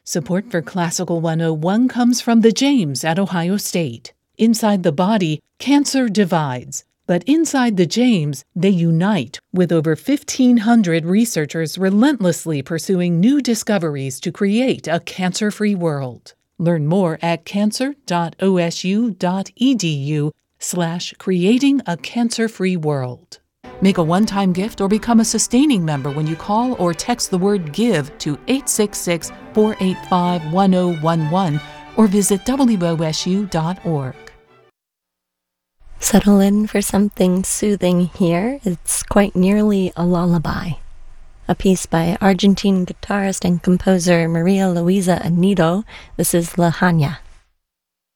Support for Classical 101 comes from the James at Ohio State. Inside the body, cancer divides, but inside the James, they unite, with over 1,500 researchers relentlessly pursuing new discoveries to create a cancer-free world. Learn more at cancer.osu.edu/creating a cancer-free world. Make a one-time gift or become a sustaining member when you call or text the word GIVE to 866-485-1011 or visit wosu.org. Settle in for something soothing here. It's quite nearly a lullaby. A piece by Argentine guitarist and composer Maria Luisa Anido. This is La Haña.